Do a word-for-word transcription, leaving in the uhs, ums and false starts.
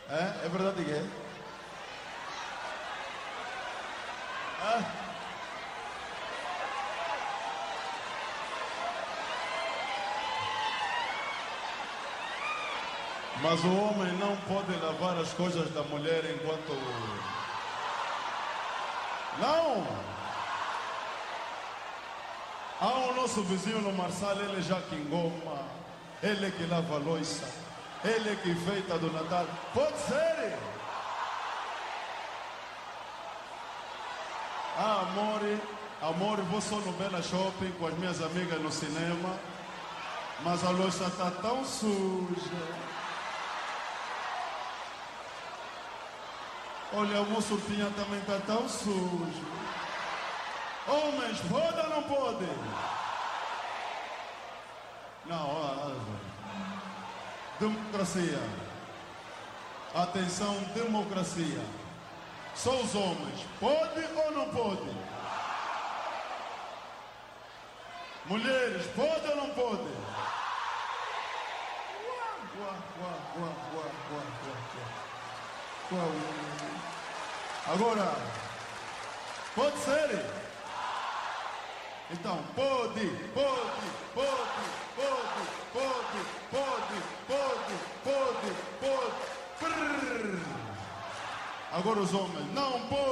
É, é verdade que é? É? Mas o homem não pode lavar as coisas da mulher enquanto... Não! Há o nosso vizinho no Marçal, ele já que engoma, ele que lava a louça, ele que feita do Natal. Pode ser! Ah, amor, amor, vou só no Bela Shopping com as minhas amigas no cinema, mas a louça está tão suja. Olha, o surfinha também está tão sujo. Homens, pode ou não pode? Não, ó, democracia. Atenção, democracia. Só os homens, pode ou não pode? Mulheres, pode ou não pode? Uá, uá, uá, uá, uá, uá, uá, uá. Agora, pode ser? Então, pode, pode, pode, pode, pode, pode, pode, pode, pode. Prrr. Agora os homens, não pode.